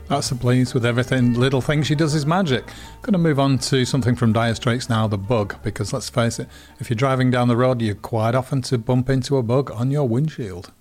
That's the Pleased with Everything Little Thing She Does Is Magic. Going to move on to something from Dire Straits now, The Bug, because let's face it, if you're driving down the road, you're quite often to bump into a bug on your windshield.